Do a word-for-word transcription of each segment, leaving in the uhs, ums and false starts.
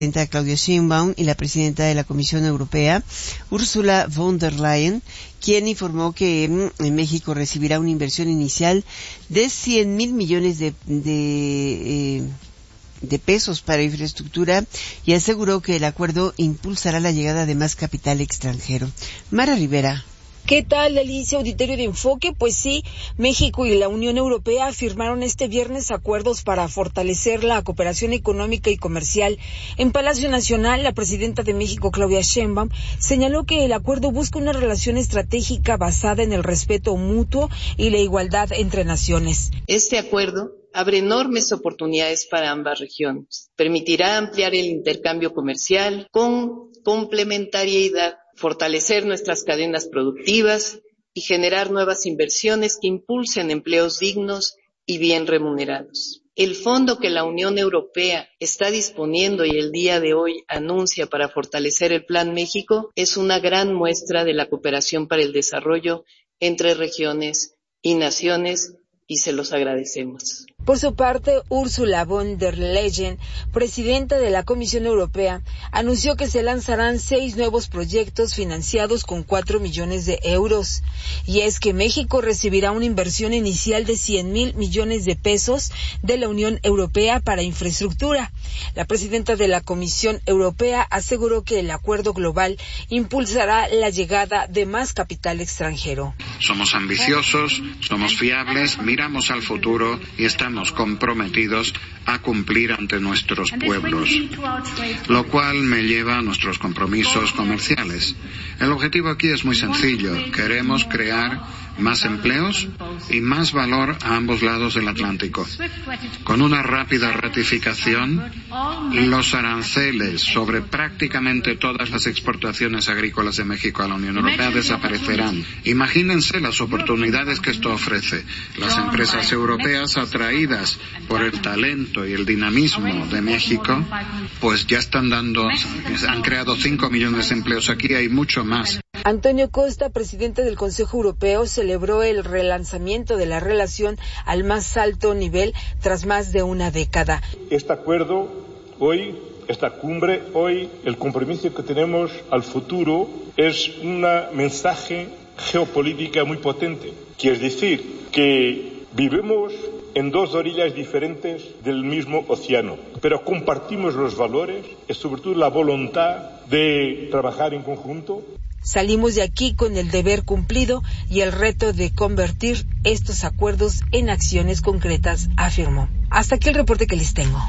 presidenta Claudia Sheinbaum y la presidenta de la Comisión Europea, Ursula von der Leyen, quien informó que en México recibirá una inversión inicial de cien mil millones de, de, eh, de pesos para infraestructura y aseguró que el acuerdo impulsará la llegada de más capital extranjero. Mara Rivera. ¿Qué tal, Alicia, auditorio de Enfoque? Pues sí, México y la Unión Europea firmaron este viernes acuerdos para fortalecer la cooperación económica y comercial. En Palacio Nacional, la presidenta de México, Claudia Sheinbaum, señaló que el acuerdo busca una relación estratégica basada en el respeto mutuo y la igualdad entre naciones. Este acuerdo abre enormes oportunidades para ambas regiones. Permitirá ampliar el intercambio comercial con complementariedad, fortalecer nuestras cadenas productivas y generar nuevas inversiones que impulsen empleos dignos y bien remunerados. El fondo que la Unión Europea está disponiendo y el día de hoy anuncia para fortalecer el Plan México es una gran muestra de la cooperación para el desarrollo entre regiones y naciones, y se los agradecemos. Por su parte, Ursula von der Leyen, presidenta de la Comisión Europea, anunció que se lanzarán seis nuevos proyectos financiados con cuatro millones de euros. Y es que México recibirá una inversión inicial de cien mil millones de pesos de la Unión Europea para infraestructura. La presidenta de la Comisión Europea aseguró que el acuerdo global impulsará la llegada de más capital extranjero. Somos ambiciosos, somos fiables, miramos al futuro y estamos comprometidos a cumplir ante nuestros pueblos, lo cual me lleva a nuestros compromisos comerciales. El objetivo aquí es muy sencillo. Queremos crear más empleos y más valor a ambos lados del Atlántico. Con una rápida ratificación, los aranceles sobre prácticamente todas las exportaciones agrícolas de México a la Unión Europea desaparecerán. Imagínense las oportunidades que esto ofrece. Las empresas europeas atraídas por el talento y el dinamismo de México, pues ya están dando, han creado cinco millones de empleos aquí, hay mucho más. Antonio Costa, presidente del Consejo Europeo, celebró el relanzamiento de la relación al más alto nivel tras más de una década. Este acuerdo hoy, esta cumbre hoy, el compromiso que tenemos al futuro es un mensaje geopolítico muy potente. Quiere decir que vivimos en dos orillas diferentes del mismo océano, pero compartimos los valores y sobre todo la voluntad de trabajar en conjunto. Salimos de aquí con el deber cumplido y el reto de convertir estos acuerdos en acciones concretas, afirmó. Hasta aquí el reporte que les tengo.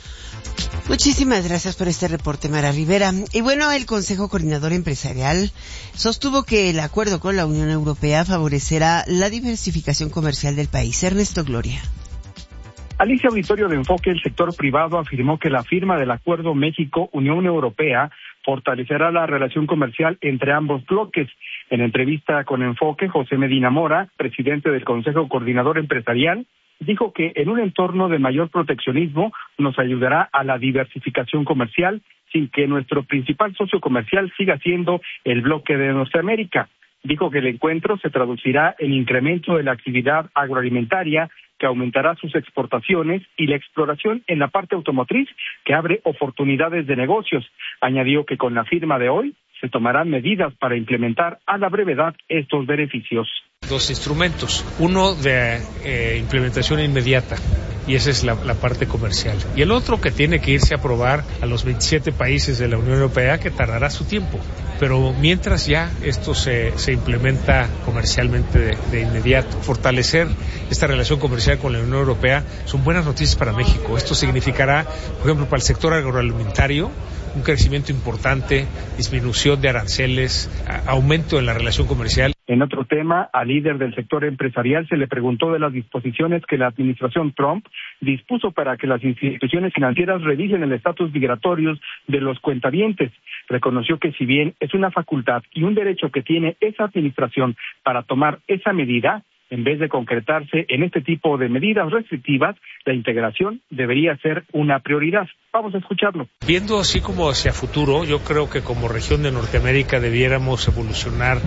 Muchísimas gracias por este reporte, Mara Rivera. Y bueno, el Consejo Coordinador Empresarial sostuvo que el acuerdo con la Unión Europea favorecerá la diversificación comercial del país. Ernesto Gloria. Alicia, auditorio de Enfoque, el sector privado afirmó que la firma del acuerdo México-Unión Europea fortalecerá la relación comercial entre ambos bloques. En entrevista con Enfoque, José Medina Mora, presidente del Consejo Coordinador Empresarial, dijo que en un entorno de mayor proteccionismo nos ayudará a la diversificación comercial sin que nuestro principal socio comercial siga siendo el bloque de Norteamérica. Dijo que el encuentro se traducirá en incremento de la actividad agroalimentaria, que aumentará sus exportaciones, y la exploración en la parte automotriz, que abre oportunidades de negocios. Añadió que con la firma de hoy se tomarán medidas para implementar a la brevedad estos beneficios. Dos instrumentos, uno de eh, implementación inmediata, y esa es la, la parte comercial, y el otro que tiene que irse a aprobar a los veintisiete países de la Unión Europea, que tardará su tiempo, pero mientras ya esto se, se implementa comercialmente de, de inmediato. Fortalecer esta relación comercial con la Unión Europea son buenas noticias para México. Esto significará, por ejemplo, para el sector agroalimentario, un crecimiento importante, disminución de aranceles, aumento en la relación comercial. En otro tema, al líder del sector empresarial se le preguntó de las disposiciones que la administración Trump dispuso para que las instituciones financieras revisen el estatus migratorio de los cuentavientes. Reconoció que si bien es una facultad y un derecho que tiene esa administración para tomar esa medida, en vez de concretarse en este tipo de medidas restrictivas, la integración debería ser una prioridad. Vamos a escucharlo. Viendo así como hacia futuro, yo creo que como región de Norteamérica debiéramos evolucionar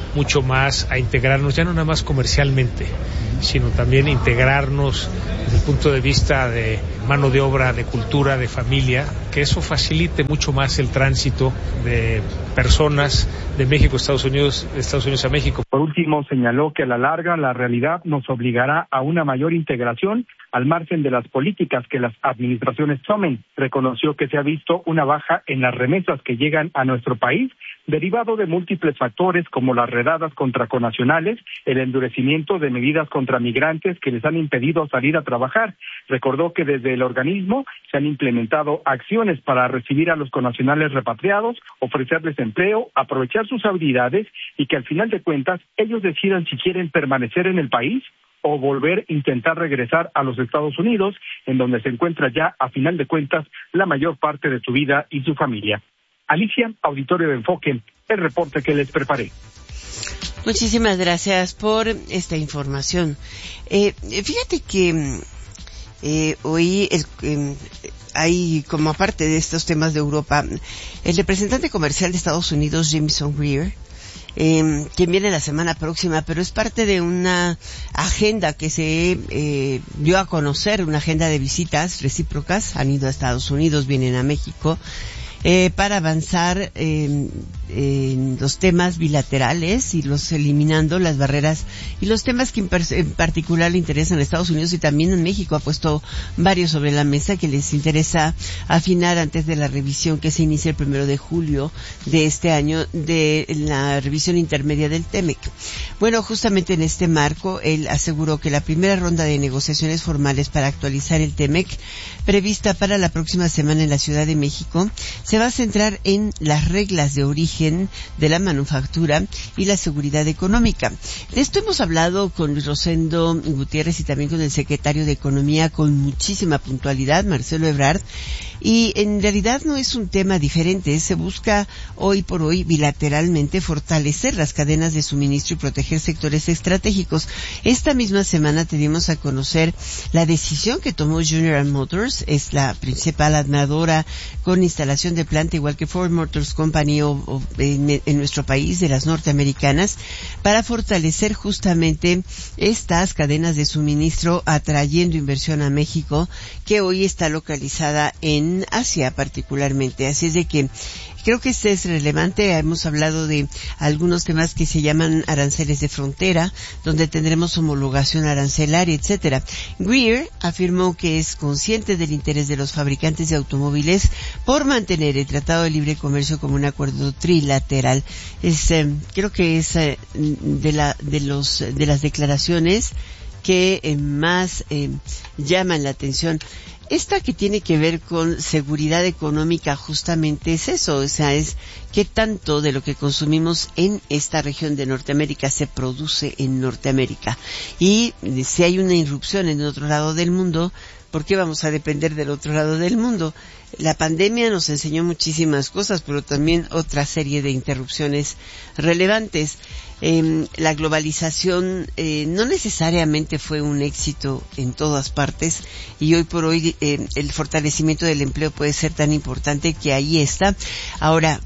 mucho más a integrarnos, ya no nada más comercialmente, sino también integrarnos desde el punto de vista de mano de obra, de cultura, de familia, que eso facilite mucho más el tránsito de personas de México a Estados Unidos, de Estados Unidos a México. Por último, señaló que a la larga la realidad nos obligará a una mayor integración al margen de las políticas que las administraciones tomen. Reconoció que se ha visto una baja en las remesas que llegan a nuestro país, derivado de múltiples factores como las redadas contra connacionales, el endurecimiento de medidas contra migrantes que les han impedido salir a trabajar. Recordó que desde el organismo se han implementado acciones para recibir a los connacionales repatriados, ofrecerles empleo, aprovechar sus habilidades y que al final de cuentas ellos decidan si quieren permanecer en el país o volver a intentar regresar a los Estados Unidos, en donde se encuentra ya, a final de cuentas, la mayor parte de su vida y su familia. Alicia, Auditorio de Enfoque, el reporte que les preparé. Muchísimas gracias por esta información. Eh, fíjate que eh, hoy el, eh, hay, como aparte de estos temas de Europa, el representante comercial de Estados Unidos, Jamieson Greer, Eh, quien viene la semana próxima, pero es parte de una agenda que se eh, dio a conocer, una agenda de visitas recíprocas. Han ido a Estados Unidos, vienen a México, eh, para avanzar eh, en los temas bilaterales y los eliminando las barreras y los temas que en particular le interesan a Estados Unidos y también en México. Ha puesto varios sobre la mesa que les interesa afinar antes de la revisión que se inicia el primero de julio de este año, de la revisión intermedia del T M E C. Bueno, justamente en este marco, él aseguró que la primera ronda de negociaciones formales para actualizar el T M E C, prevista para la próxima semana en la Ciudad de México, se va a centrar en las reglas de origen de la manufactura y la seguridad económica. De esto hemos hablado con Luis Rosendo Gutiérrez y también con el secretario de Economía con muchísima puntualidad, Marcelo Ebrard, y en realidad no es un tema diferente. Se busca hoy por hoy bilateralmente fortalecer las cadenas de suministro y proteger sectores estratégicos. Esta misma semana tenemos a conocer la decisión que tomó General Motors, es la principal armadora con instalación de planta, igual que Ford Motors Company o, o en, en nuestro país, de las norteamericanas, para fortalecer justamente estas cadenas de suministro, atrayendo inversión a México, que hoy está localizada en Asia particularmente. Así es de que creo que este es relevante. Hemos hablado de algunos temas que se llaman aranceles de frontera, donde tendremos homologación arancelaria, etcétera. Greer afirmó que es consciente del interés de los fabricantes de automóviles por mantener el Tratado de Libre Comercio como un acuerdo trilateral. Es, eh, creo que es eh, de la de los de las declaraciones que eh, más eh, llaman la atención. Esta que tiene que ver con seguridad económica justamente es eso, o sea, es qué tanto de lo que consumimos en esta región de Norteamérica se produce en Norteamérica. Y si hay una irrupción en otro lado del mundo, ¿por qué vamos a depender del otro lado del mundo? La pandemia nos enseñó muchísimas cosas, pero también otra serie de interrupciones relevantes. Eh, la globalización eh, no necesariamente fue un éxito en todas partes, y hoy por hoy eh, el fortalecimiento del empleo puede ser tan importante que ahí está. Ahora,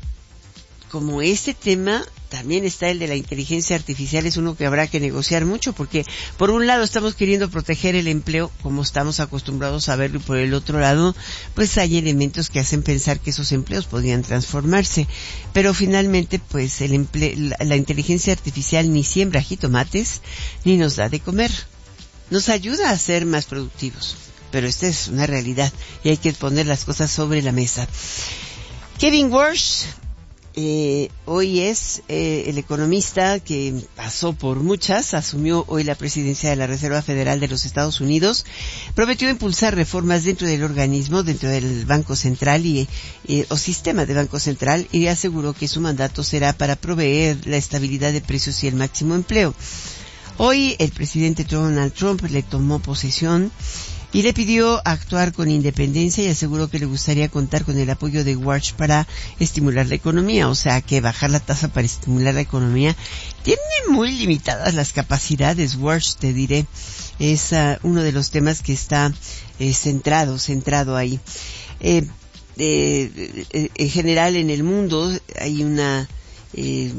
como este tema, también está el de la inteligencia artificial, es uno que habrá que negociar mucho, porque por un lado estamos queriendo proteger el empleo, como estamos acostumbrados a verlo, y por el otro lado, pues hay elementos que hacen pensar que esos empleos podrían transformarse. Pero finalmente, pues el empleo, la, la inteligencia artificial ni siembra jitomates, ni nos da de comer. Nos ayuda a ser más productivos, pero esta es una realidad y hay que poner las cosas sobre la mesa. Kevin Warsh, Eh, hoy es eh, el economista que pasó por muchas, asumió hoy la presidencia de la Reserva Federal de los Estados Unidos, prometió impulsar reformas dentro del organismo, dentro del Banco Central y eh, o sistema de Banco Central, y aseguró que su mandato será para proveer la estabilidad de precios y el máximo empleo. Hoy el presidente Donald Trump le tomó posesión y le pidió actuar con independencia y aseguró que le gustaría contar con el apoyo de Warsh para estimular la economía, o sea que bajar la tasa para estimular la economía. Tiene muy limitadas las capacidades, Warsh, te diré, es uh, uno de los temas que está eh, centrado, centrado ahí. Eh, eh, eh, en general en el mundo hay una... Eh,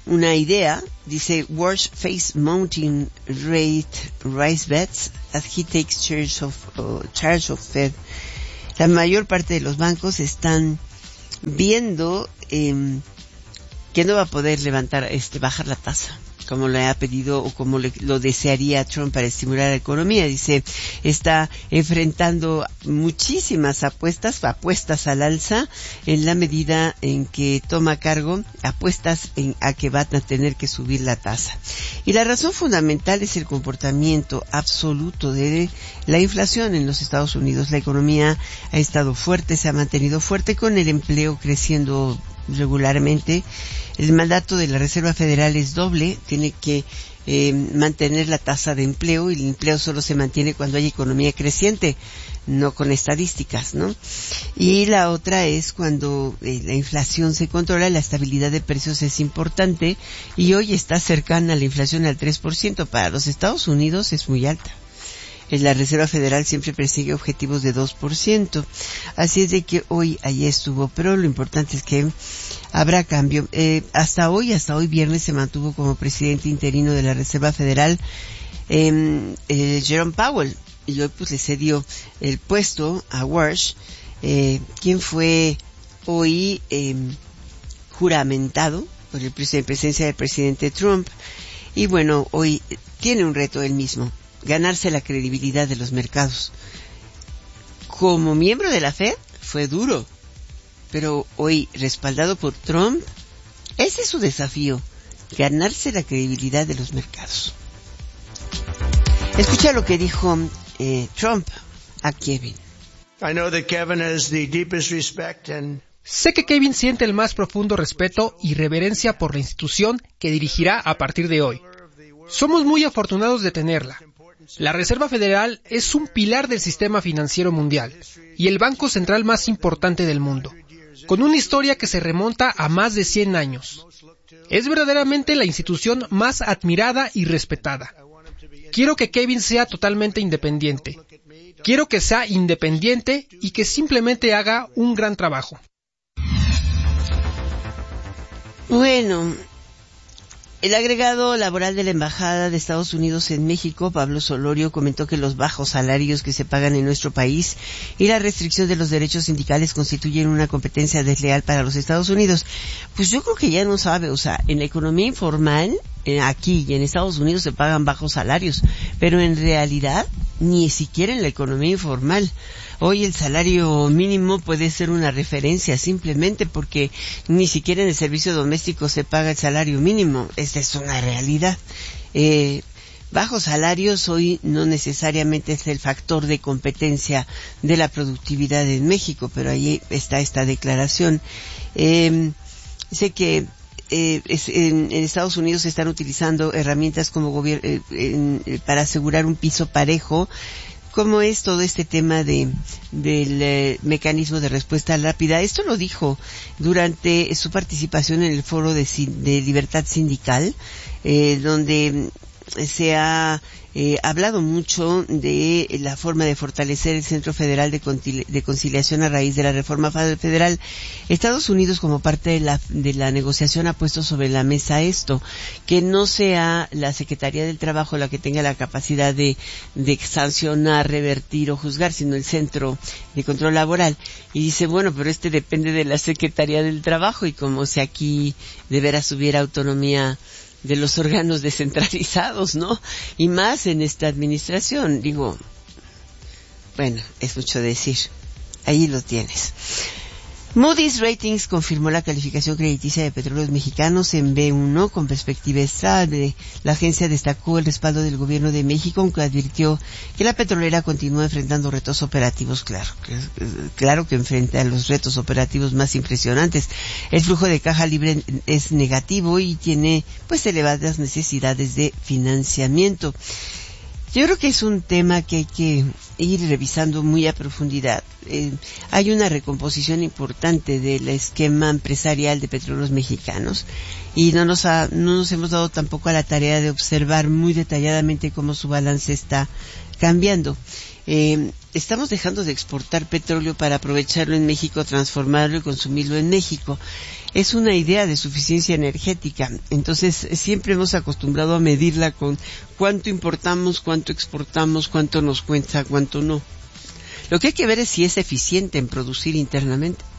una idea. Dice, Walsh face mounting rate rise bets as he takes charge of, uh, charge of Fed. La mayor parte de los bancos están viendo eh, que no va a poder levantar, este, bajar la tasa, como le ha pedido o como le, lo desearía Trump para estimular la economía. Dice, está enfrentando muchísimas apuestas, apuestas al alza, en la medida en que toma cargo, apuestas en, a que van a tener que subir la tasa. Y la razón fundamental es el comportamiento absoluto de la inflación en los Estados Unidos. La economía ha estado fuerte, se ha mantenido fuerte, con el empleo creciendo regularmente. El mandato de la Reserva Federal es doble, tiene que eh, mantener la tasa de empleo, y el empleo solo se mantiene cuando hay economía creciente, no con estadísticas, ¿no? Y la otra es cuando eh, la inflación se controla, la estabilidad de precios es importante, y hoy está cercana a la inflación al tres por ciento. Para los Estados Unidos es muy alta. La Reserva Federal siempre persigue objetivos de dos por ciento. Así es de que hoy, allí estuvo, pero lo importante es que habrá cambio. Eh, hasta hoy, hasta hoy viernes se mantuvo como presidente interino de la Reserva Federal eh, eh, Jerome Powell, y hoy pues le cedió el puesto a Walsh, eh, quien fue hoy eh, juramentado por el en presencia del presidente Trump. Y bueno, hoy tiene un reto él mismo: ganarse la credibilidad de los mercados. Como miembro de la Fed fue duro, pero hoy, respaldado por Trump, ese es su desafío: ganarse la credibilidad de los mercados. Escucha lo que dijo eh, Trump a Kevin. I know that Kevin has the deepest respect and... Sé que Kevin siente el más profundo respeto y reverencia por la institución que dirigirá a partir de hoy. Somos muy afortunados de tenerla. La Reserva Federal es un pilar del sistema financiero mundial y el banco central más importante del mundo, con una historia que se remonta a más de cien años. Es verdaderamente la institución más admirada y respetada. Quiero que Kevin sea totalmente independiente. Quiero que sea independiente y que simplemente haga un gran trabajo. Bueno, el agregado laboral de la Embajada de Estados Unidos en México, Pablo Solorio, comentó que los bajos salarios que se pagan en nuestro país y la restricción de los derechos sindicales constituyen una competencia desleal para los Estados Unidos. Pues yo creo que ya no sabe, o sea, en la economía informal, eh, aquí y en Estados Unidos se pagan bajos salarios, pero en realidad ni siquiera en la economía informal. Hoy el salario mínimo puede ser una referencia simplemente porque ni siquiera en el servicio doméstico se paga el salario mínimo. Esta es una realidad. Eh, bajos salarios hoy no necesariamente es el factor de competencia de la productividad en México, pero ahí está esta declaración. Eh, sé que Eh, es, en, en Estados Unidos se están utilizando herramientas como gobier- eh, en, eh, para asegurar un piso parejo, como es todo este tema de del eh, mecanismo de respuesta rápida. Esto lo dijo durante su participación en el foro de, de libertad sindical, eh, donde se ha eh, hablado mucho de la forma de fortalecer el Centro Federal de, Concili- de Conciliación a raíz de la reforma federal. Estados Unidos, como parte de la, de la negociación, ha puesto sobre la mesa esto, que no sea la Secretaría del Trabajo la que tenga la capacidad de, de sancionar, revertir o juzgar, sino el Centro de Control Laboral. Y dice, bueno, pero este depende de la Secretaría del Trabajo, y como si aquí de veras hubiera autonomía de los órganos descentralizados, ¿no? Y más en esta administración. Digo, bueno, es mucho decir. Ahí lo tienes. Moody's Ratings confirmó la calificación crediticia de Petróleos Mexicanos en B uno con perspectiva estable. La agencia destacó el respaldo del gobierno de México, aunque advirtió que la petrolera continúa enfrentando retos operativos. Claro, claro que enfrenta los retos operativos más impresionantes. El flujo de caja libre es negativo y tiene pues elevadas necesidades de financiamiento. Yo creo que es un tema que hay que ir revisando muy a profundidad. Eh, hay una recomposición importante del esquema empresarial de Petróleos Mexicanos y no nos ha, no nos hemos dado tampoco a la tarea de observar muy detalladamente cómo su balance está cambiando. Eh, estamos dejando de exportar petróleo para aprovecharlo en México, transformarlo y consumirlo en México. Es una idea de suficiencia energética. Entonces, siempre hemos acostumbrado a medirla con cuánto importamos, cuánto exportamos, cuánto nos cuesta, cuánto no. Lo que hay que ver es si es eficiente en producir internamente.